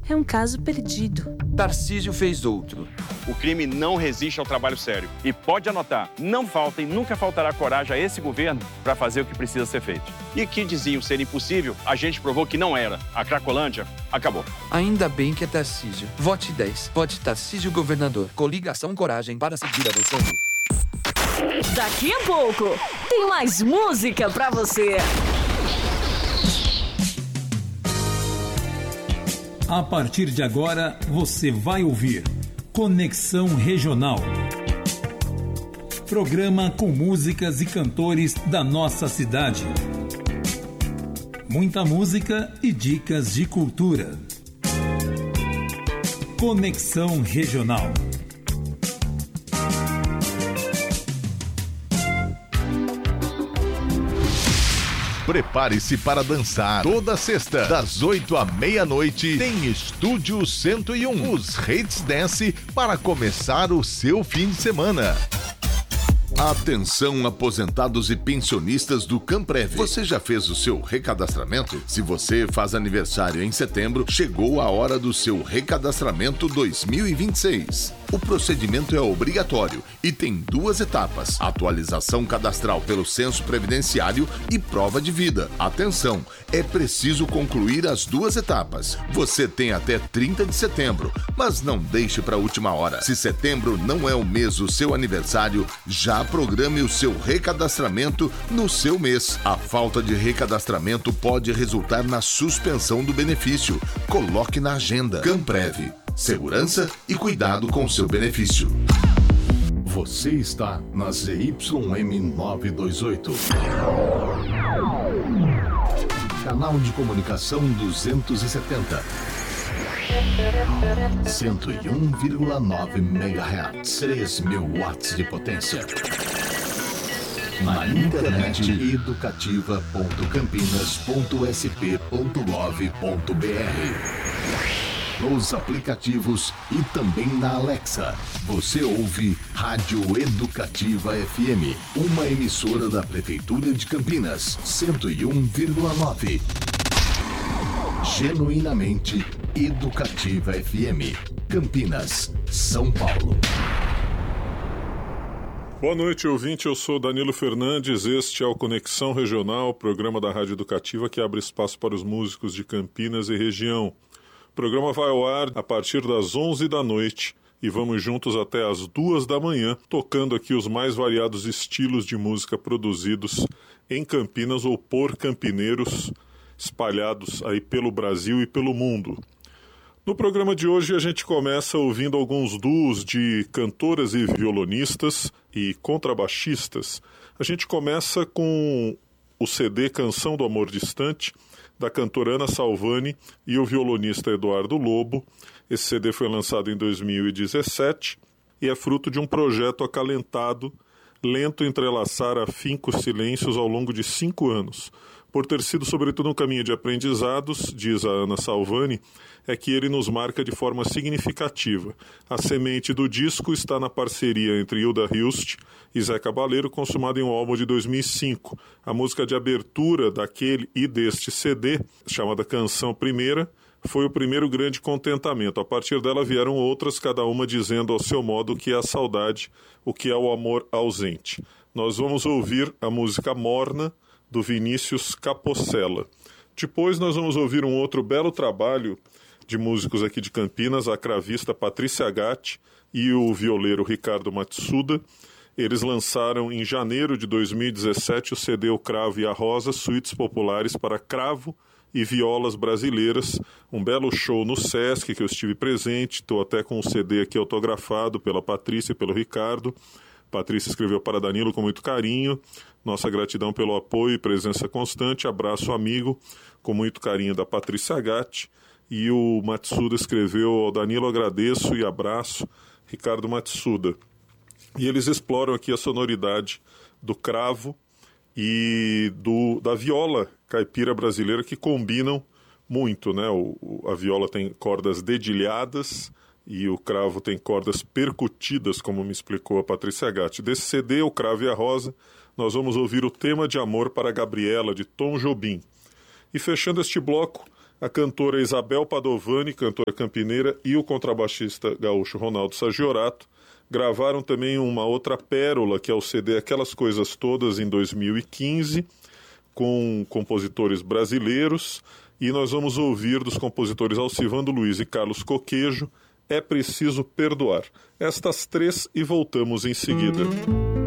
é um caso perdido. Tarcísio fez outro. O crime não resiste ao trabalho sério. E pode anotar, não falta e nunca faltará coragem a esse governo para fazer o que precisa ser feito. E que diziam ser impossível, a gente provou que não era. A Cracolândia acabou. Ainda bem que é Tarcísio. Vote 10. Vote Tarcísio governador. Coligação Coragem para seguir avançando. Daqui a pouco, tem mais música pra você. A partir de agora, você vai ouvir Conexão Regional. Programa com músicas e cantores da nossa cidade. Muita música e dicas de cultura. Conexão Regional. Prepare-se para dançar. Toda sexta, das 8 à meia-noite, tem Estúdio 101, os Hits Dance, para começar o seu fim de semana. Atenção, aposentados e pensionistas do Camprev. Você já fez o seu recadastramento? Se você faz aniversário em setembro, chegou a hora do seu recadastramento 2026. O procedimento é obrigatório e tem 2 etapas: atualização cadastral pelo censo previdenciário e prova de vida. Atenção, é preciso concluir as 2 etapas. Você tem até 30 de setembro, mas não deixe para a última hora. Se setembro não é o mês do seu aniversário, já programe o seu recadastramento no seu mês. A falta de recadastramento pode resultar na suspensão do benefício. Coloque na agenda. Camprev. Segurança e cuidado com seu benefício. Você está na ZYM 928. Canal de comunicação 270. 101,9 MHz. 3.000 watts de potência. Na internet educativa.campinas.sp.gov.br. Nos aplicativos e também na Alexa. Você ouve Rádio Educativa FM, uma emissora da Prefeitura de Campinas, 101,9. Genuinamente Educativa FM, Campinas, São Paulo. Boa noite, ouvinte. Eu sou Danilo Fernandes. Este é o Conexão Regional, programa da Rádio Educativa que abre espaço para os músicos de Campinas e região. O programa vai ao ar a partir das 11 da noite e vamos juntos até as 2 da manhã, tocando aqui os mais variados estilos de música produzidos em Campinas ou por campineiros espalhados aí pelo Brasil e pelo mundo. No programa de hoje a gente começa ouvindo alguns duos de cantoras e violonistas e contrabaixistas. A gente começa com o CD Canção do Amor Distante, da cantora Ana Salvani e o violonista Eduardo Lobo. Esse CD foi lançado em 2017 e é fruto de um projeto acalentado, lento entrelaçar afincos silêncios ao longo de 5 anos. Por ter sido sobretudo um caminho de aprendizados, diz a Ana Salvani, é que ele nos marca de forma significativa. A semente do disco está na parceria entre Hilda Hilst e Zé Cabaleiro, consumada em um álbum de 2005. A música de abertura daquele e deste CD, chamada Canção Primeira, foi o primeiro grande contentamento. A partir dela vieram outras, cada uma dizendo ao seu modo o que é a saudade, o que é o amor ausente. Nós vamos ouvir a música Morna, do Vinícius Capocella. Depois nós vamos ouvir um outro belo trabalho de músicos aqui de Campinas, a cravista Patrícia Gatti e o violeiro Ricardo Matsuda. Eles lançaram em janeiro de 2017 o CD O Cravo e a Rosa, suítes populares para cravo e violas brasileiras. Um belo show no Sesc que eu estive presente, estou até com o CD aqui autografado pela Patrícia e pelo Ricardo. Patrícia escreveu para Danilo com muito carinho. Nossa gratidão pelo apoio e presença constante. Abraço, amigo, com muito carinho da Patrícia Gatti. E o Matsuda escreveu ao Danilo, agradeço e abraço, Ricardo Matsuda. E eles exploram aqui a sonoridade do cravo e da viola caipira brasileira, que combinam muito, né? A viola tem cordas dedilhadas e o cravo tem cordas percutidas, como me explicou a Patrícia Gatti. Desse CD, O Cravo e a Rosa, nós vamos ouvir o tema de amor para Gabriela, de Tom Jobim. E fechando este bloco, A cantora Isabel Padovani, cantora campineira, e o contrabaixista gaúcho Ronaldo Sagiorato gravaram também uma outra pérola, que é o CD Aquelas Coisas Todas, em 2015, com compositores brasileiros. E nós vamos ouvir dos compositores Alcivando Luiz e Carlos Coquejo, É Preciso Perdoar. Estas três e voltamos em seguida.